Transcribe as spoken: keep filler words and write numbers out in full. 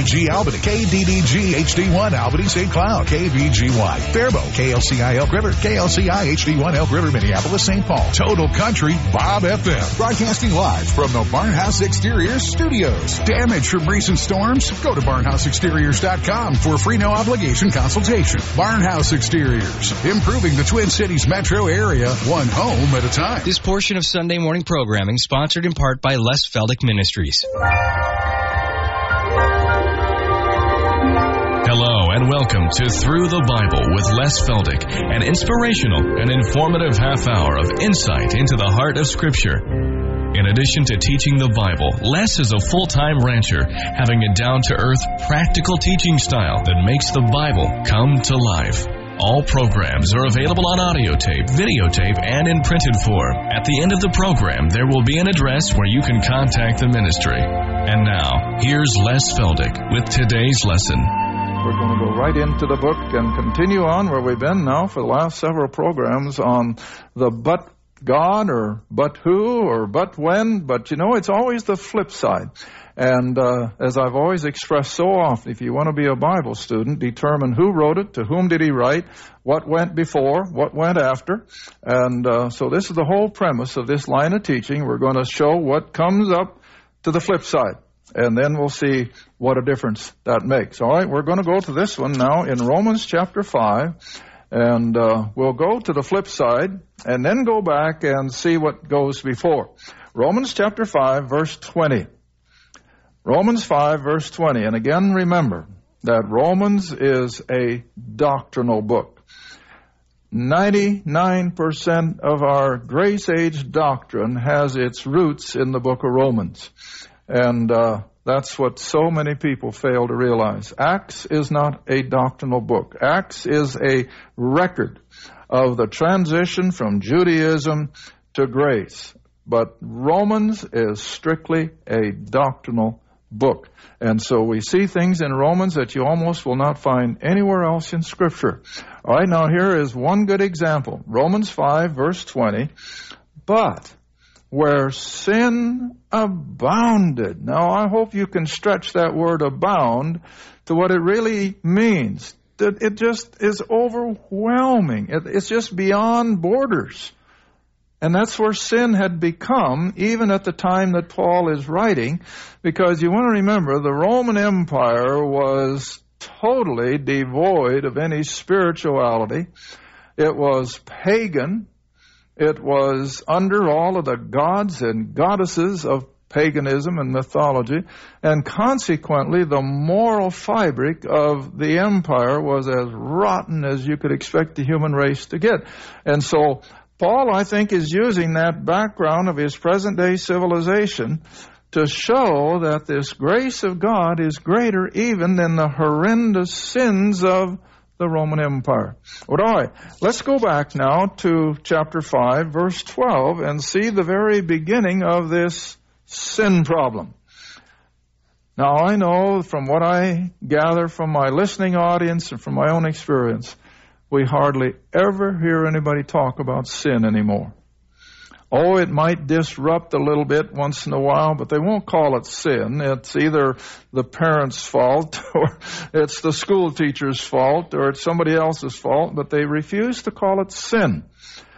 G Albany, K D D G H D one Albany Saint Cloud, K V G Y Faribault, K L C I Elk River, K L C I H D one Elk River, Minneapolis, Saint Paul. Total Country Bob F M. Broadcasting live from the Barnhouse Exteriors studios. Damage from recent storms? Go to barnhouse exteriors dot com for a free no obligation consultation. Barnhouse Exteriors, improving the Twin Cities metro area, one home at a time. This portion of Sunday morning programming sponsored in part by Les Feldick Ministries. Hello and welcome to Through the Bible with Les Feldick, an inspirational and informative half hour of insight into the heart of Scripture. In addition to teaching the Bible, Les is a full-time rancher, having a down-to-earth, practical teaching style that makes the Bible come to life. All programs are available on audio tape, videotape, and in printed form. At the end of the program, there will be an address where you can contact the ministry. And now, here's Les Feldick with today's lesson. We're going to go right into the book and continue on where we've been now for the last several programs on the but God or but who or but when. But, you know, it's always the flip side. And uh, as I've always expressed so often, if you want to be a Bible student, determine who wrote it, to whom did he write, what went before, what went after. And uh, so this is the whole premise of this line of teaching. We're going to show what comes up to the flip side. And then we'll see what a difference that makes. All right, we're going to go to this one now in Romans chapter five. And uh, we'll go to the flip side and then go back and see what goes before. Romans chapter five, verse twenty. Romans five, verse twenty. And again, remember that Romans is a doctrinal book. ninety-nine percent of our grace age doctrine has its roots in the book of Romans. And uh, that's what so many people fail to realize. Acts is not a doctrinal book. Acts is a record of the transition from Judaism to grace. But Romans is strictly a doctrinal book. And so we see things in Romans that you almost will not find anywhere else in Scripture. All right, now here is one good example. Romans five, verse twenty. But where sin abounded. Now, I hope you can stretch that word abound to what it really means. That it just is overwhelming. It, it's just beyond borders. And that's where sin had become, even at the time that Paul is writing, because you want to remember, the Roman Empire was totally devoid of any spirituality. It was pagan. It was under all of the gods and goddesses of paganism and mythology, and consequently the moral fabric of the empire was as rotten as you could expect the human race to get. And so Paul, I think, is using that background of his present-day civilization to show that this grace of God is greater even than the horrendous sins of the Roman Empire. Well, all right, let's go back now to chapter five, verse twelve, and see the very beginning of this sin problem. Now, I know from what I gather from my listening audience and from my own experience, we hardly ever hear anybody talk about sin anymore. Oh, it might disrupt a little bit once in a while, but they won't call it sin. It's either the parents' fault, or it's the school teacher's fault, or it's somebody else's fault, but they refuse to call it sin.